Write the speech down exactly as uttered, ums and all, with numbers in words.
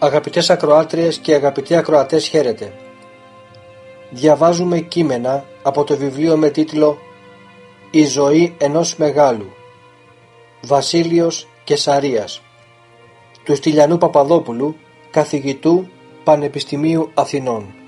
Αγαπητές ακροάτριες και αγαπητοί ακροατές, χαίρετε. Διαβάζουμε κείμενα από το βιβλίο με τίτλο «Η ζωή ενός μεγάλου» Βασίλειος Κεσαρίας του Στυλιανού Παπαδόπουλου, καθηγητού Πανεπιστημίου Αθηνών.